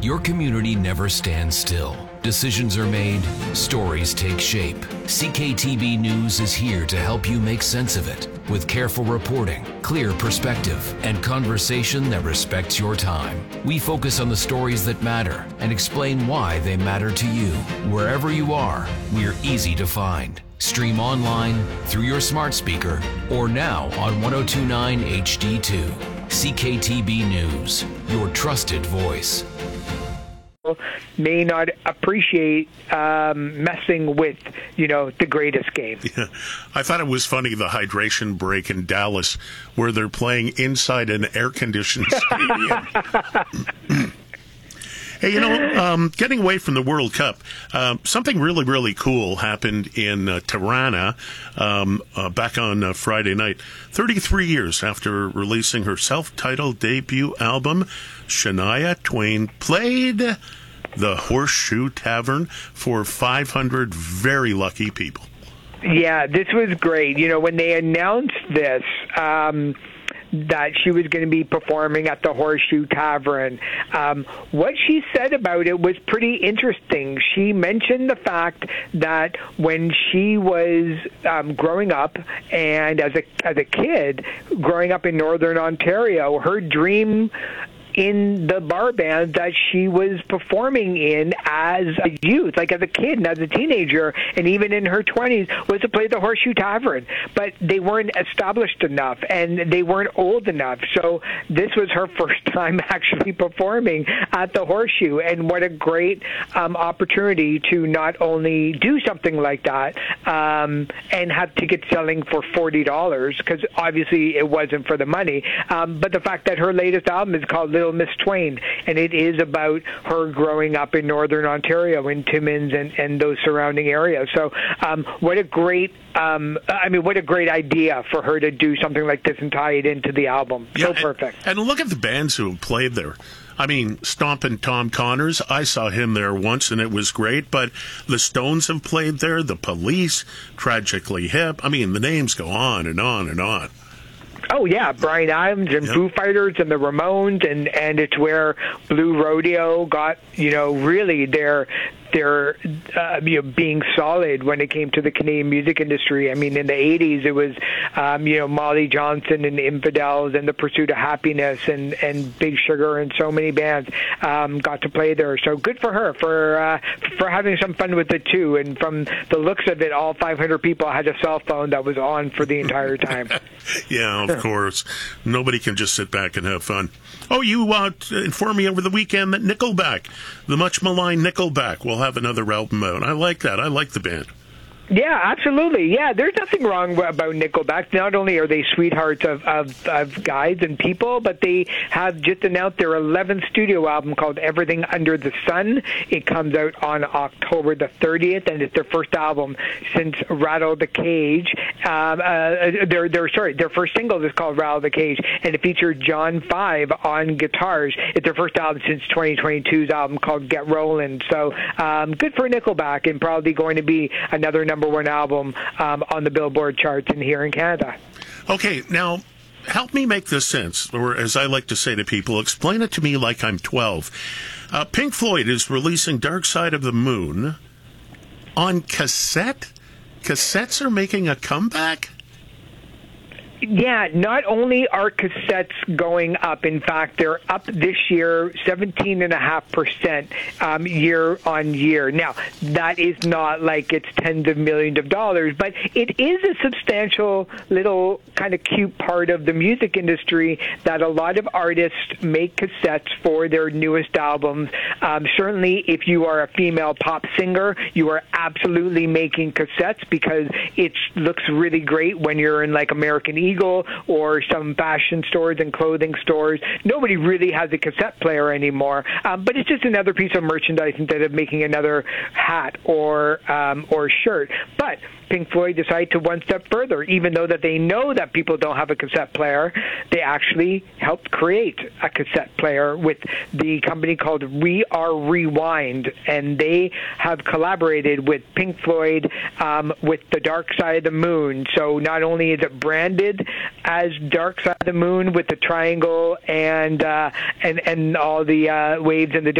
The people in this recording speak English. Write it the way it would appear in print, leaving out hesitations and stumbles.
Your community never stands still. Decisions are made, stories take shape. CKTB News is here to help you make sense of it with careful reporting, clear perspective, and conversation that respects your time. We focus on the stories that matter and explain why they matter to you. Wherever you are, we're easy to find. Stream online, through your smart speaker, or now on 1029 HD2. CKTB News, your trusted voice. May not appreciate messing with, the greatest game. Yeah. I thought it was funny, the hydration break in Dallas, where they're playing inside an air-conditioned stadium. Hey, getting away from the World Cup, something really, really cool happened in Tirana back on Friday night. 33 years after releasing her self-titled debut album, Shania Twain played the Horseshoe Tavern for 500 very lucky people. Yeah, this was great. When they announced this, that she was going to be performing at the Horseshoe Tavern. What she said about it was pretty interesting. She mentioned the fact that when she was growing up, and as a kid growing up in Northern Ontario, her dream in the bar band that she was performing in as a youth, like as a kid and as a teenager, and even in her 20s, was to play the Horseshoe Tavern. But they weren't established enough, and they weren't old enough. So this was her first time actually performing at the Horseshoe, and what a great opportunity to not only do something like that and have tickets selling for $40, because obviously it wasn't for the money, but the fact that her latest album is called Little Miss Twain, and it is about her growing up in Northern Ontario, in Timmins and those surrounding areas. So what a great what a great idea for her to do something like this and tie it into the album. Yeah, so perfect. And look at the bands who have played there. I mean, Stompin' Tom Connors, I saw him there once and it was great, but the Stones have played there, the Police, Tragically Hip. I mean, the names go on and on and on. Oh, yeah, Bryan Adams and Foo Fighters and the Ramones, and it's where Blue Rodeo got, really their being solid when it came to the Canadian music industry. I mean, in the 80s, it was, Molly Johnson and Infidels and The Pursuit of Happiness and Big Sugar and so many bands got to play there. So good for her for having some fun with it, too. And from the looks of it, all 500 people had a cell phone that was on for the entire time. Yeah, of course. Nobody can just sit back and have fun. Oh, you informed me over the weekend that Nickelback, the much maligned Nickelback, will have another album out. I like that. I like the band. Yeah, absolutely. Yeah, there's nothing wrong about Nickelback. Not only are they sweethearts of guys and people, but they have just announced their 11th studio album called Everything Under the Sun. It comes out on October the 30th, and it's their first album since Rattle the Cage. Their first single is called Rattle the Cage, and it features John 5 on guitars. It's their first album since 2022's album called Get Rollin'. So good for Nickelback, and probably going to be another number one album on the Billboard charts in here in Canada. Okay, now help me make this sense, or as I like to say to people, explain it to me like I'm 12. Pink Floyd is releasing Dark Side of the Moon on cassette? Cassettes are making a comeback? Yeah, not only are cassettes going up, in fact, they're up this year 17.5% year on year. Now, that is not like it's tens of millions of dollars, but it is a substantial little kind of cute part of the music industry that a lot of artists make cassettes for their newest albums. Certainly, if you are a female pop singer, you are absolutely making cassettes because it looks really great when you're in like American Eagle or some fashion stores and clothing stores. Nobody really has a cassette player anymore, but it's just another piece of merchandise instead of making another hat or shirt. But Pink Floyd decided to one step further. Even though that they know that people don't have a cassette player, they actually helped create a cassette player with the company called We Are Rewind, and they have collaborated with Pink Floyd with The Dark Side of the Moon. So not only is it branded as Dark Side of the Moon with the triangle and all the waves and the